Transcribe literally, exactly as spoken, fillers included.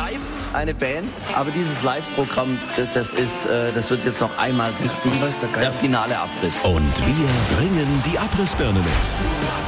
bleibt eine Band, aber dieses Live-Programm, das, das ist, äh, das wird jetzt noch einmal richtig der finale Abriss. Und wir bringen die Abrissbirne mit.